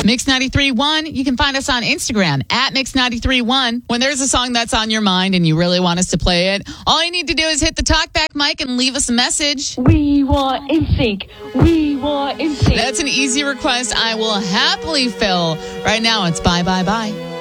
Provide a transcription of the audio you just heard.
Mix 93.1. You can find us on Instagram at Mix 93.1. When there's a song that's on your mind and you really want us to play it, all you need to do is hit the talkback mic and leave us a message. We want NSYNC. We want NSYNC. That's an easy request I will happily fill. Right now, it's bye, bye, bye.